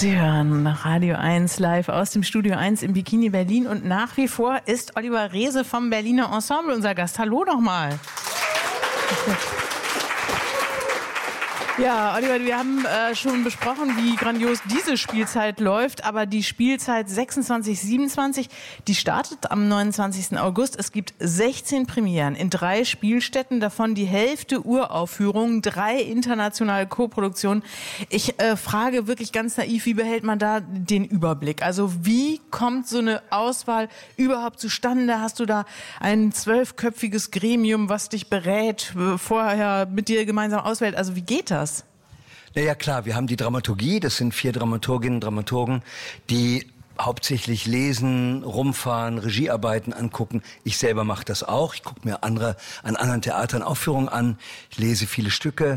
Sie hören Radio 1 live aus dem Studio 1 im Bikini Berlin und nach wie vor ist Oliver Reese vom Berliner Ensemble unser Gast. Hallo nochmal. Ja, Oliver, wir haben schon besprochen, wie grandios diese Spielzeit läuft, aber die Spielzeit 26/27, die startet am 29. August. Es gibt 16 Premieren in 3 Spielstätten, davon die Hälfte Uraufführungen, 3 internationale Koproduktionen. Ich frage wirklich ganz naiv, wie behält man da den Überblick? Also wie kommt so eine Auswahl überhaupt zustande? Hast du da ein 12-köpfiges Gremium, was dich berät, vorher mit dir gemeinsam auswählt? Also wie geht das? Naja, klar, wir haben die Dramaturgie, das sind 4 Dramaturginnen und Dramaturgen, die hauptsächlich lesen, rumfahren, Regiearbeiten angucken. Ich selber mache das auch. Ich gucke mir an anderen Theatern Aufführungen an. Ich lese viele Stücke.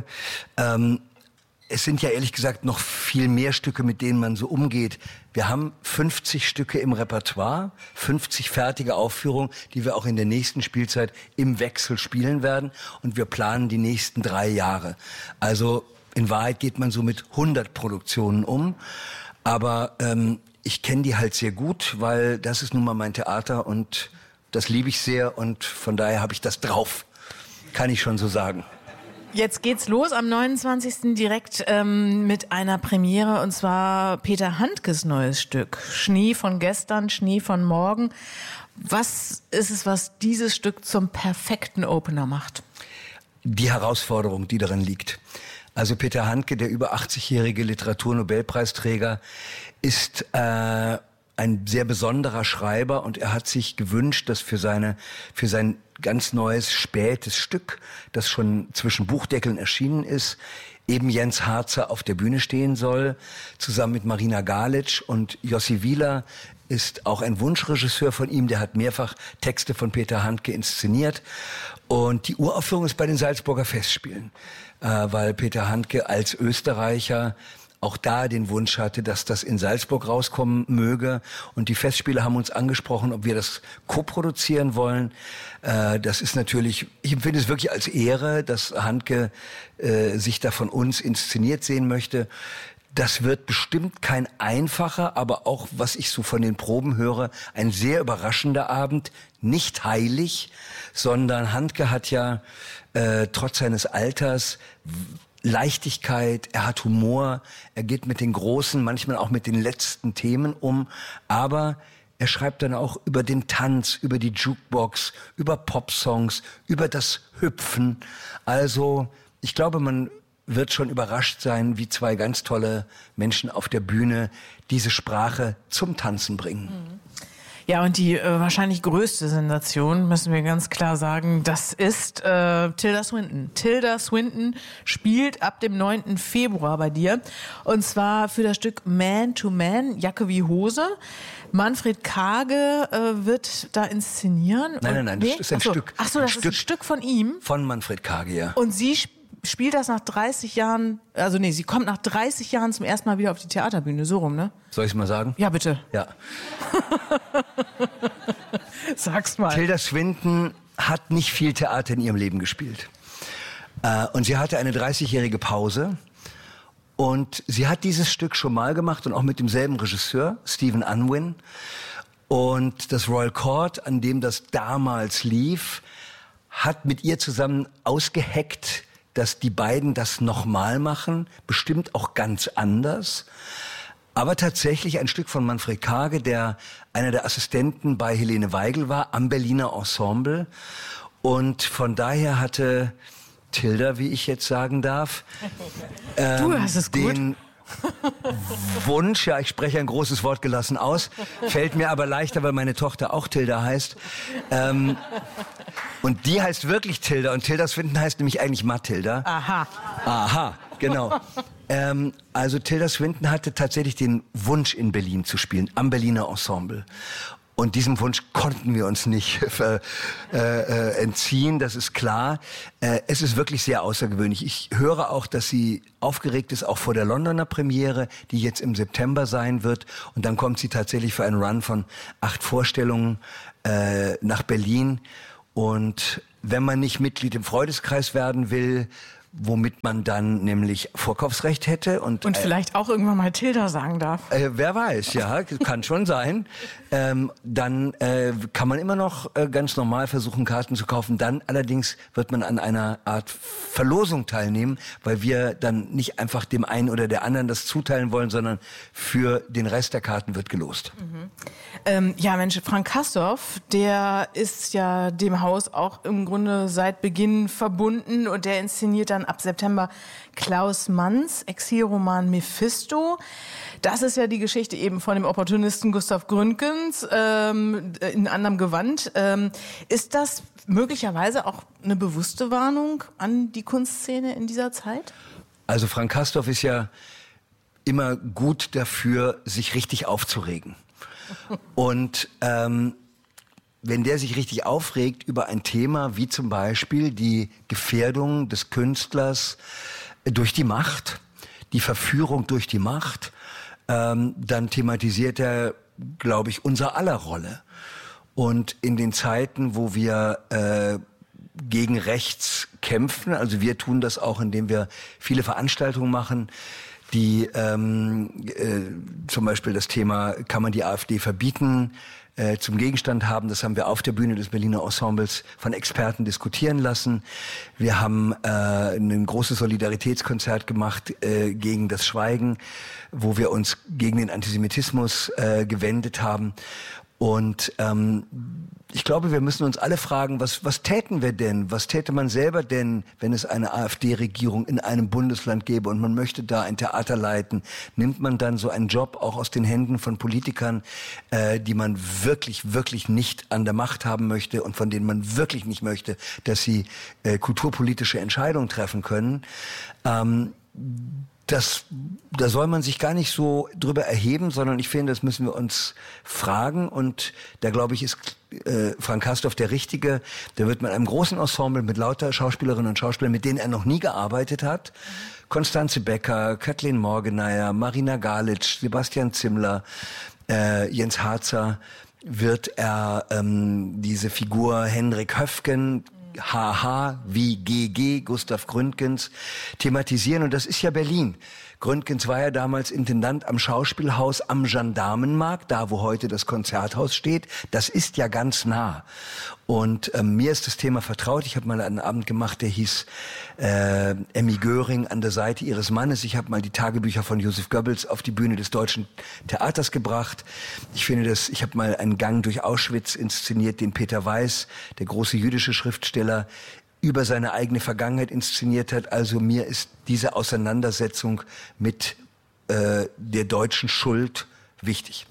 Es sind ja ehrlich gesagt noch viel mehr Stücke, mit denen man so umgeht. Wir haben 50 Stücke im Repertoire, 50 fertige Aufführungen, die wir auch in der nächsten Spielzeit im Wechsel spielen werden. Und wir planen die nächsten 3 Jahre. Also in Wahrheit geht man so mit 100 Produktionen um. Aber ich kenne die halt sehr gut, weil das ist nun mal mein Theater und das liebe ich sehr. Und von daher habe ich das drauf, kann ich schon so sagen. Jetzt geht's los am 29. direkt mit einer Premiere, und zwar Peter Handkes neues Stück. Schnee von gestern, Schnee von morgen. Was ist es, was dieses Stück zum perfekten Opener macht? Die Herausforderung, die darin liegt. Also Peter Handke, der über 80-jährige Literaturnobelpreisträger, ist ein sehr besonderer Schreiber und er hat sich gewünscht, dass für sein ganz neues, spätes Stück, das schon zwischen Buchdeckeln erschienen ist, eben Jens Harzer auf der Bühne stehen soll, zusammen mit Marina Galic. Und Jossi Wieler ist auch ein Wunschregisseur von ihm, der hat mehrfach Texte von Peter Handke inszeniert. Und die Uraufführung ist bei den Salzburger Festspielen, weil Peter Handke als Österreicher auch da den Wunsch hatte, dass das in Salzburg rauskommen möge. Und die Festspiele haben uns angesprochen, ob wir das co-produzieren wollen. Das ist natürlich, ich empfinde es wirklich als Ehre, dass Handke sich da von uns inszeniert sehen möchte. Das wird bestimmt kein einfacher, aber auch, was ich so von den Proben höre, ein sehr überraschender Abend. Nicht heilig, sondern Handke hat ja trotz seines Alters Leichtigkeit, er hat Humor, er geht mit den großen, manchmal auch mit den letzten Themen um, aber er schreibt dann auch über den Tanz, über die Jukebox, über Popsongs, über das Hüpfen. Also ich glaube, man wird schon überrascht sein, wie 2 ganz tolle Menschen auf der Bühne diese Sprache zum Tanzen bringen. Ja, und die wahrscheinlich größte Sensation, müssen wir ganz klar sagen, das ist Tilda Swinton. Tilda Swinton spielt ab dem 9. Februar bei dir. Und zwar für das Stück Man to Man, Jacke wie Hose. Manfred Karge wird da inszenieren. Nein, das ist ein Stück. Ach so, das ist ein Stück von ihm. Von Manfred Karge, ja. Und sie spielt das nach 30 Jahren, sie kommt nach 30 Jahren zum ersten Mal wieder auf die Theaterbühne, so rum, ne? Soll ich es mal sagen? Ja, bitte. Ja. Sag's mal. Tilda Swinton hat nicht viel Theater in ihrem Leben gespielt. Und sie hatte eine 30-jährige Pause. Und sie hat dieses Stück schon mal gemacht und auch mit demselben Regisseur, Stephen Unwin. Und das Royal Court, an dem das damals lief, hat mit ihr zusammen ausgeheckt, dass die beiden das nochmal machen, bestimmt auch ganz anders. Aber tatsächlich ein Stück von Manfred Karge, der einer der Assistenten bei Helene Weigel war, am Berliner Ensemble. Und von daher hatte Tilda, wie ich jetzt sagen darf, du hast es gut. Den Wunsch, ja, ich spreche ein großes Wort gelassen aus, fällt mir aber leichter, weil meine Tochter auch Tilda heißt. Und die heißt wirklich Tilda und Tilda Swinton heißt nämlich eigentlich Mathilda. Aha, genau. Also Tilda Swinton hatte tatsächlich den Wunsch, in Berlin zu spielen, am Berliner Ensemble. Und diesem Wunsch konnten wir uns nicht entziehen, das ist klar. Es ist wirklich sehr außergewöhnlich. Ich höre auch, dass sie aufgeregt ist, auch vor der Londoner Premiere, die jetzt im September sein wird. Und dann kommt sie tatsächlich für einen Run von 8 Vorstellungen nach Berlin. Und wenn man nicht Mitglied im Freundeskreis werden will, womit man dann nämlich Vorkaufsrecht hätte. Und vielleicht auch irgendwann mal Tilda sagen darf. Wer weiß, ja, kann schon sein. Dann kann man immer noch ganz normal versuchen, Karten zu kaufen. Dann allerdings wird man an einer Art Verlosung teilnehmen, weil wir dann nicht einfach dem einen oder der anderen das zuteilen wollen, sondern für den Rest der Karten wird gelost. Ja, Mensch, Frank Castorf, der ist ja dem Haus auch im Grunde seit Beginn verbunden und der inszeniert dann ab September Klaus Manns Exilroman Mephisto. Das ist ja die Geschichte eben von dem Opportunisten Gustav Gründgens in anderem Gewand. Ist das möglicherweise auch eine bewusste Warnung an die Kunstszene in dieser Zeit? Also Frank Castorf ist ja immer gut dafür, sich richtig aufzuregen. Und wenn der sich richtig aufregt über ein Thema wie zum Beispiel die Gefährdung des Künstlers durch die Macht, die Verführung durch die Macht, dann thematisiert er, glaube ich, unser aller Rolle. Und in den Zeiten, wo wir gegen rechts kämpfen, also wir tun das auch, indem wir viele Veranstaltungen machen, die zum Beispiel das Thema, kann man die AfD verbieten, zum Gegenstand haben. Das haben wir auf der Bühne des Berliner Ensembles von Experten diskutieren lassen. Wir haben ein großes Solidaritätskonzert gemacht gegen das Schweigen, wo wir uns gegen den Antisemitismus gewendet haben. Und ich glaube, wir müssen uns alle fragen, was täten wir denn? Was täte man selber denn, wenn es eine AfD-Regierung in einem Bundesland gäbe und man möchte da ein Theater leiten? Nimmt man dann so einen Job auch aus den Händen von Politikern, die man wirklich, wirklich nicht an der Macht haben möchte und von denen man wirklich nicht möchte, dass sie kulturpolitische Entscheidungen treffen können? Da soll man sich gar nicht so drüber erheben, sondern ich finde, das müssen wir uns fragen. Und da, glaube ich, ist Frank Castorf der Richtige. Der wird mit einem großen Ensemble, mit lauter Schauspielerinnen und Schauspielern, mit denen er noch nie gearbeitet hat. Konstanze Becker, Kathleen Morgeneier, Marina Galitsch, Sebastian Zimmler, Jens Harzer, wird er diese Figur Henrik Höfgen, HH wie GG, Gustav Gründgens, thematisieren. Und das ist ja Berlin. Gründgens war ja damals Intendant am Schauspielhaus am Gendarmenmarkt, da wo heute das Konzerthaus steht. Das ist ja ganz nah. Und mir ist das Thema vertraut. Ich habe mal einen Abend gemacht, der hieß Emmy Göring an der Seite ihres Mannes. Ich habe mal die Tagebücher von Joseph Goebbels auf die Bühne des Deutschen Theaters gebracht. Ich habe mal einen Gang durch Auschwitz inszeniert, den Peter Weiß, der große jüdische Schriftsteller, über seine eigene Vergangenheit inszeniert hat. Also mir ist diese Auseinandersetzung mit der deutschen Schuld wichtig.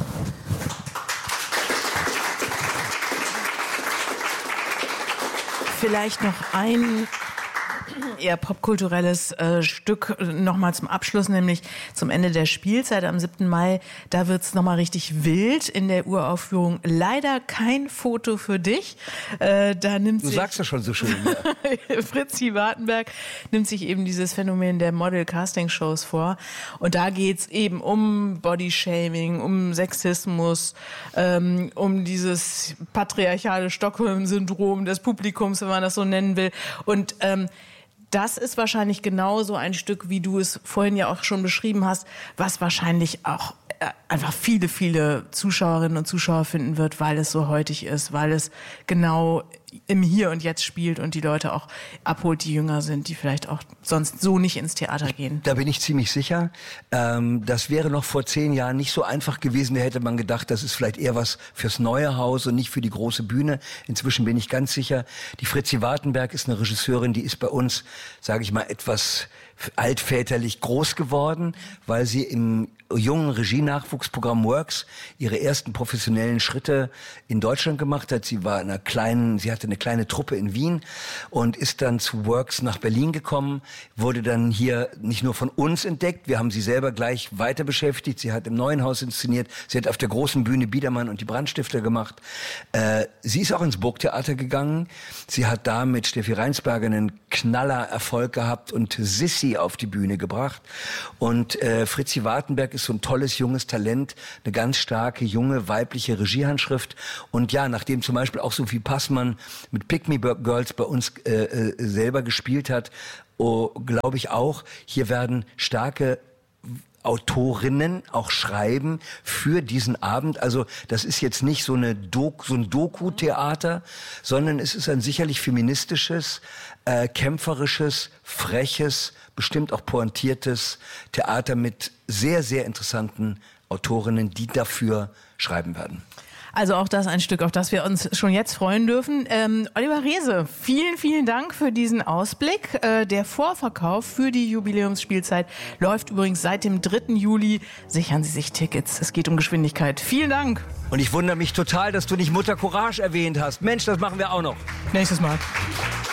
Vielleicht noch ein eher popkulturelles Stück nochmal zum Abschluss, nämlich zum Ende der Spielzeit am 7. Mai. Da wird's nochmal richtig wild in der Uraufführung. Leider kein Foto für dich. Du sagst ja schon so schön. Ja. Fritzi Wartenberg nimmt sich eben dieses Phänomen der Model-Casting-Shows vor. Und da geht's eben um Bodyshaming, um Sexismus, um dieses patriarchale Stockholm-Syndrom des Publikums, wenn man das so nennen will. Und das ist wahrscheinlich genau so ein Stück, wie du es vorhin ja auch schon beschrieben hast, was wahrscheinlich auch einfach viele, viele Zuschauerinnen und Zuschauer finden wird, weil es so heutig ist, weil es genau im Hier und Jetzt spielt und die Leute auch abholt, die jünger sind, die vielleicht auch sonst so nicht ins Theater gehen. Da bin ich ziemlich sicher. Das wäre noch vor 10 Jahren nicht so einfach gewesen. Da hätte man gedacht, das ist vielleicht eher was fürs neue Haus und nicht für die große Bühne. Inzwischen bin ich ganz sicher. Die Fritzi Wartenberg ist eine Regisseurin, die ist bei uns, sage ich mal, etwas altväterlich groß geworden, weil sie im jungen Regie-Nachwuchsprogramm Works ihre ersten professionellen Schritte in Deutschland gemacht hat. Sie hatte eine kleine Truppe in Wien und ist dann zu Works nach Berlin gekommen, wurde dann hier nicht nur von uns entdeckt, wir haben sie selber gleich weiter beschäftigt. Sie hat im Neuen Haus inszeniert, sie hat auf der großen Bühne Biedermann und die Brandstifter gemacht. Sie ist auch ins Burgtheater gegangen. Sie hat da mit Steffi Reinsberger einen Knaller-Erfolg gehabt und Sissi auf die Bühne gebracht. Und Fritzi Wartenberg ist so ein tolles junges Talent, eine ganz starke junge weibliche Regiehandschrift. Und ja, nachdem zum Beispiel auch Sophie Passmann mit Pick Me Girls bei uns selber gespielt hat glaube ich auch, hier werden starke Autorinnen auch schreiben für diesen Abend. Also das ist jetzt nicht so ein Doku-Theater, sondern es ist ein sicherlich feministisches, kämpferisches, freches, bestimmt auch pointiertes Theater mit sehr, sehr interessanten Autorinnen, die dafür schreiben werden. Also auch das ein Stück, auf das wir uns schon jetzt freuen dürfen. Oliver Reese, vielen, vielen Dank für diesen Ausblick. Der Vorverkauf für die Jubiläumsspielzeit läuft übrigens seit dem 3. Juli. Sichern Sie sich Tickets. Es geht um Geschwindigkeit. Vielen Dank. Und ich wundere mich total, dass du nicht Mutter Courage erwähnt hast. Mensch, das machen wir auch noch. Nächstes Mal.